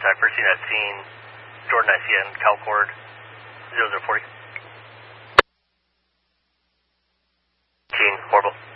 contact. First unit scene, Jordan ICN, CalCord 0040. Horrible.